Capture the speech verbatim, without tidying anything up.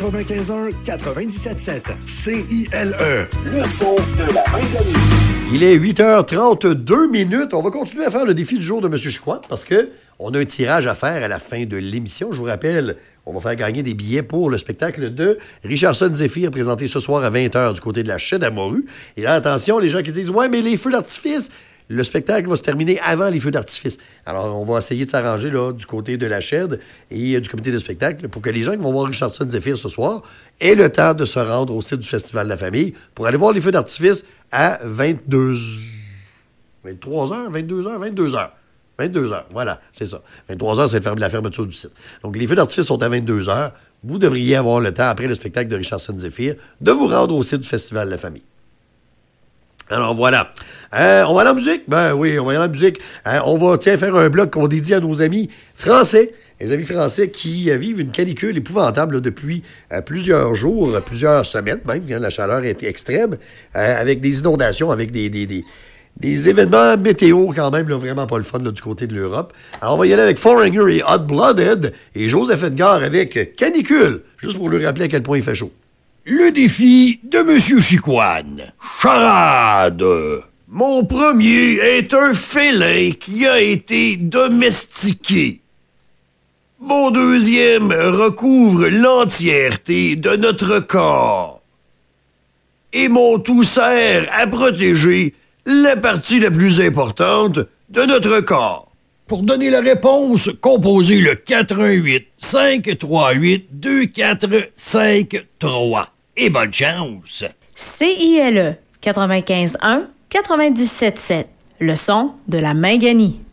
quatre-vingt-quinze un quatre-vingt-dix-sept sept. C I L E. Le son de la Mancanie. Il est huit heures trente-deux minutes. On va continuer à faire le défi du jour de M. Chicoine parce que on a un tirage à faire à la fin de l'émission. Je vous rappelle, on va faire gagner des billets pour le spectacle de Richardson Zephyr présenté ce soir à vingt heures du côté de la Chaîne à Morue. Et là, attention, les gens qui disent « Ouais, mais les feux d'artifice... » Le spectacle va se terminer avant les feux d'artifice. Alors, on va essayer de s'arranger là, du côté de la Chaîne et euh, du comité de spectacle pour que les gens qui vont voir Richardson Zephyr ce soir aient le temps de se rendre au site du Festival de la Famille pour aller voir les feux d'artifice à vingt-deux... vingt-trois heures, vingt-deux heures, vingt-deux heures. vingt-deux heures, voilà, c'est ça. vingt-trois heures, c'est la fermeture du site. Donc, les feux d'artifice sont à vingt-deux heures. Vous devriez avoir le temps, après le spectacle de Richardson Zephyr, de vous rendre au site du Festival de la Famille. Alors voilà. Euh, on va aller en musique? Ben oui, on va aller en musique. Euh, on va, tiens, faire un bloc qu'on dédie à nos amis français. Les amis français qui euh, vivent une canicule épouvantable là, depuis euh, plusieurs jours, plusieurs semaines même. Hein, la chaleur est extrême, euh, avec des inondations, avec des, des, des, des événements météo quand même là, vraiment pas le fun là, du côté de l'Europe. Alors on va y aller avec Foreigner et Hot Blooded et Joseph Edgar avec Canicule, juste pour lui rappeler à quel point il fait chaud. Le défi de Monsieur Chicoine. Charade. Mon premier est un félin qui a été domestiqué. Mon deuxième recouvre l'entièreté de notre corps. Et mon tout sert à protéger la partie la plus importante de notre corps. Pour donner la réponse, composez le quatre un huit, cinq trois huit, deux quatre cinq trois. Et bonne chance! C I L E quatre-vingt-quinze un quatre-vingt-dix-sept sept. Le son de la Mancanie.